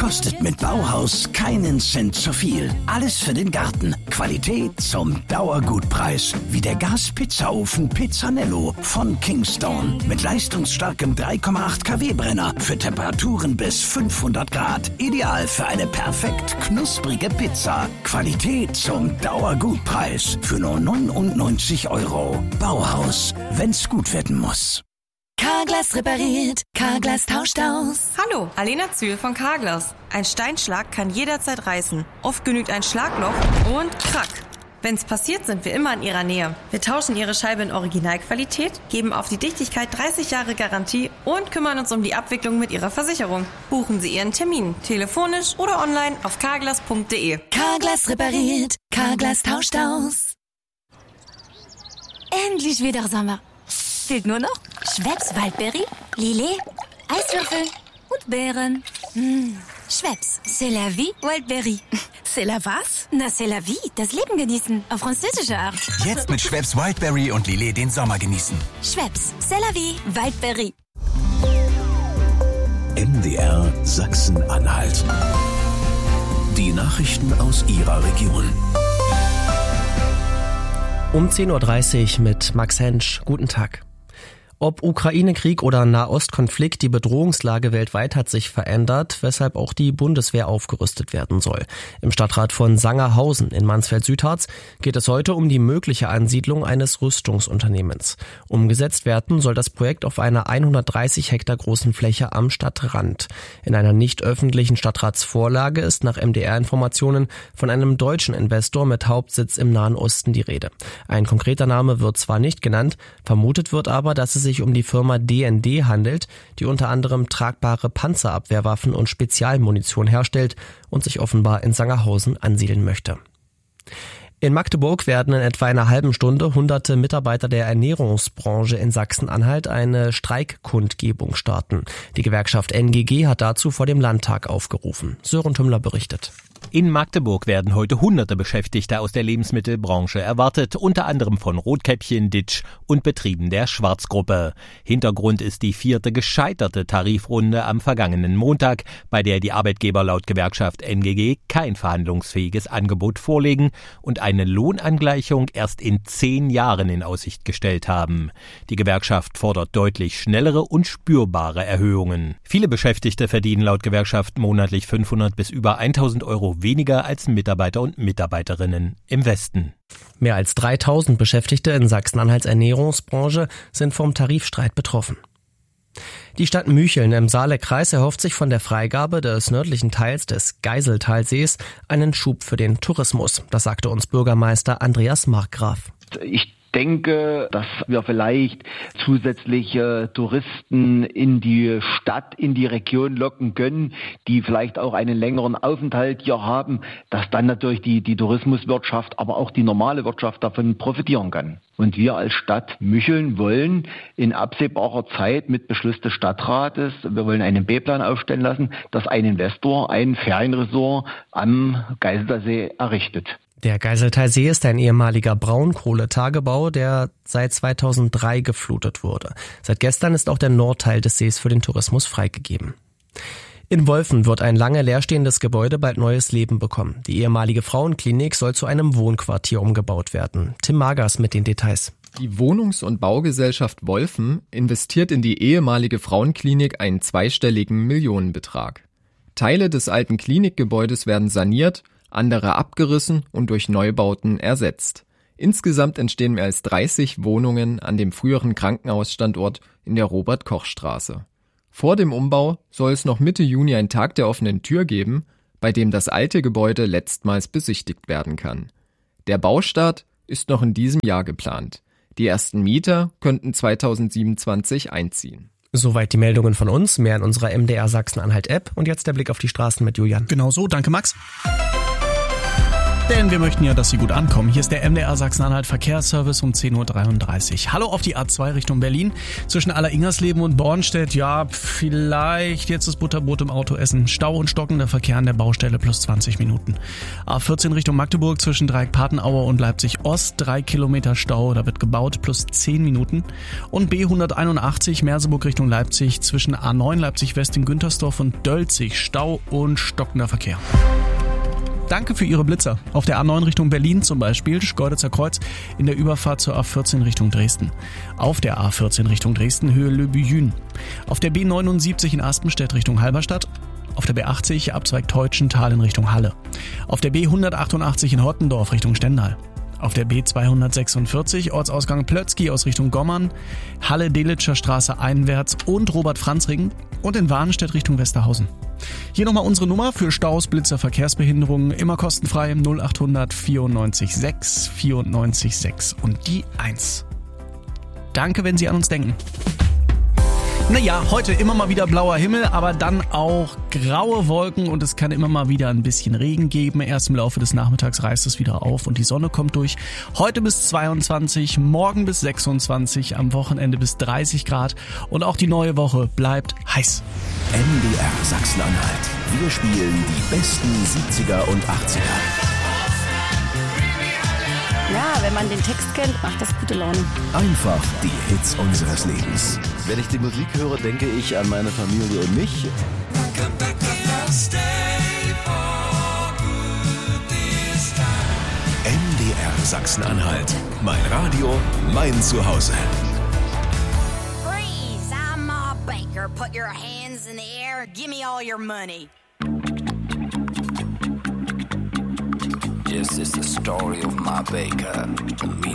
kostet mit Bauhaus keinen Cent zu viel. Alles für den Garten. Qualität zum Dauergutpreis. Wie der Gas-Pizzaofen Pizzanello von Kingstone. Mit leistungsstarkem 3,8 kW Brenner für Temperaturen bis 500 Grad. Ideal für eine perfekt knusprige Pizza. Qualität zum Dauergutpreis. Für nur 99 €. Bauhaus. Wenn's gut werden muss. Carglass repariert, Carglass tauscht aus. Hallo, Alena Zühl von Carglass. Ein Steinschlag kann jederzeit reißen. Oft genügt ein Schlagloch und krack. Wenn's passiert, sind wir immer in Ihrer Nähe. Wir tauschen Ihre Scheibe in Originalqualität, geben auf die Dichtigkeit 30 Jahre Garantie und kümmern uns um die Abwicklung mit Ihrer Versicherung. Buchen Sie Ihren Termin, telefonisch oder online auf carglass.de. Carglass repariert, Carglass tauscht aus. Endlich wieder Sommer. Fehlt nur noch Schweppes Waldbeere, Lillet, Eiswürfel und Beeren. Schweppes, c'est la vie, Waldbeere. C'est la was? Na, c'est la vie, das Leben genießen, auf französische Art. Jetzt mit Schweppes Wildberry und Lillet den Sommer genießen. Schweppes, c'est la vie, Waldbeere. MDR Sachsen-Anhalt. Die Nachrichten aus Ihrer Region. Um 10.30 Uhr mit Max Hensch. Guten Tag. Ob Ukraine-Krieg oder Nahostkonflikt, die Bedrohungslage weltweit hat sich verändert, weshalb auch die Bundeswehr aufgerüstet werden soll. Im Stadtrat von Sangerhausen in Mansfeld-Südharz geht es heute um die mögliche Ansiedlung eines Rüstungsunternehmens. Umgesetzt werden soll das Projekt auf einer 130 Hektar großen Fläche am Stadtrand. In einer nicht öffentlichen Stadtratsvorlage ist nach MDR-Informationen von einem deutschen Investor mit Hauptsitz im Nahen Osten die Rede. Ein konkreter Name wird zwar nicht genannt, vermutet wird aber, dass es sich um die Firma D&D handelt, die unter anderem tragbare Panzerabwehrwaffen und Spezialmunition herstellt und sich offenbar in Sangerhausen ansiedeln möchte. In Magdeburg werden in etwa einer halben Stunde hunderte Mitarbeiter der Ernährungsbranche in Sachsen-Anhalt eine Streikkundgebung starten. Die Gewerkschaft NGG hat dazu vor dem Landtag aufgerufen. Sören Tümmler berichtet. In Magdeburg werden heute hunderte Beschäftigte aus der Lebensmittelbranche erwartet, unter anderem von Rotkäppchen, Ditsch und Betrieben der Schwarzgruppe. Hintergrund ist die 4. gescheiterte Tarifrunde am vergangenen Montag, bei der die Arbeitgeber laut Gewerkschaft NGG kein verhandlungsfähiges Angebot vorlegen und eine Lohnangleichung erst in 10 Jahren in Aussicht gestellt haben. Die Gewerkschaft fordert deutlich schnellere und spürbare Erhöhungen. Viele Beschäftigte verdienen laut Gewerkschaft monatlich 500 bis über 1.000 € weniger als Mitarbeiter und Mitarbeiterinnen im Westen. Mehr als 3.000 Beschäftigte in Sachsen-Anhalts Ernährungsbranche sind vom Tarifstreit betroffen. Die Stadt Mücheln im Saale-Kreis erhofft sich von der Freigabe des nördlichen Teils des Geiseltalsees einen Schub für den Tourismus. Das sagte uns Bürgermeister Andreas Markgraf. Ich denke, dass wir vielleicht zusätzliche Touristen in die Stadt, in die Region locken können, die vielleicht auch einen längeren Aufenthalt hier haben, dass dann natürlich die Tourismuswirtschaft, aber auch die normale Wirtschaft davon profitieren kann. Und wir als Stadt Mücheln wollen in absehbarer Zeit mit Beschluss des Stadtrates, wir wollen einen B-Plan aufstellen lassen, dass ein Investor ein Ferienresort am Geiseltalsee errichtet. Der Geiseltalsee ist ein ehemaliger Braunkohletagebau, der seit 2003 geflutet wurde. Seit gestern ist auch der Nordteil des Sees für den Tourismus freigegeben. In Wolfen wird ein lange leerstehendes Gebäude bald neues Leben bekommen. Die ehemalige Frauenklinik soll zu einem Wohnquartier umgebaut werden. Tim Magers mit den Details. Die Wohnungs- und Baugesellschaft Wolfen investiert in die ehemalige Frauenklinik einen zweistelligen Millionenbetrag. Teile des alten Klinikgebäudes werden saniert, andere abgerissen und durch Neubauten ersetzt. Insgesamt entstehen mehr als 30 Wohnungen an dem früheren Krankenhausstandort in der Robert-Koch-Straße. Vor dem Umbau soll es noch Mitte Juni einen Tag der offenen Tür geben, bei dem das alte Gebäude letztmals besichtigt werden kann. Der Baustart ist noch in diesem Jahr geplant. Die ersten Mieter könnten 2027 einziehen. Soweit die Meldungen von uns, mehr in unserer MDR Sachsen-Anhalt-App und jetzt der Blick auf die Straßen mit Julian. Genau so, danke Max. Denn wir möchten ja, dass Sie gut ankommen. Hier ist der MDR Sachsen-Anhalt Verkehrsservice um 10.33 Uhr. Hallo auf die A2 Richtung Berlin. Zwischen Alleringersleben und Bornstedt, ja, vielleicht jetzt das Butterbrot im Auto essen. Stau und stockender Verkehr an der Baustelle plus 20 Minuten. A14 Richtung Magdeburg zwischen Dreieck-Patenaue und Leipzig-Ost, 3 Kilometer Stau, da wird gebaut, plus 10 Minuten. Und B181 Merseburg Richtung Leipzig zwischen A9 Leipzig-West in Güntersdorf und Dölzig, Stau und stockender Verkehr. Danke für Ihre Blitzer. Auf der A9 Richtung Berlin zum Beispiel, Schkeuditzer Kreuz, in der Überfahrt zur A14 Richtung Dresden. Auf der A14 Richtung Dresden, Höhe Le Buyün. Auf der B79 in Aspenstedt Richtung Halberstadt. Auf der B80 Abzweig Teutschenthal in Richtung Halle. Auf der B188 in Hottendorf Richtung Stendal. Auf der B246 Ortsausgang Plötzky aus Richtung Gommern, Halle-Delitscher Straße einwärts und Robert-Franz-Ring und in Warnstedt Richtung Westerhausen. Hier nochmal unsere Nummer für Staus, Blitzer, Verkehrsbehinderungen, immer kostenfrei 0800 94 6 94 6 und die 1. Danke, wenn Sie an uns denken. Naja, heute immer mal wieder blauer Himmel, aber dann auch graue Wolken und es kann immer mal wieder ein bisschen Regen geben. Erst im Laufe des Nachmittags reißt es wieder auf und die Sonne kommt durch. Heute bis 22, morgen bis 26, am Wochenende bis 30 Grad und auch die neue Woche bleibt heiß. MDR Sachsen-Anhalt. Wir spielen die besten 70er und 80er. Ja, wenn man den Text kennt, macht das gute Laune. Einfach die Hits unseres Lebens. Wenn ich die Musik höre, denke ich an meine Familie und mich. MDR Sachsen-Anhalt. Mein Radio, mein Zuhause. Freeze, I'm Ma Baker. Put your hands in the air. Give me all your money. This is the story of Ma Baker, the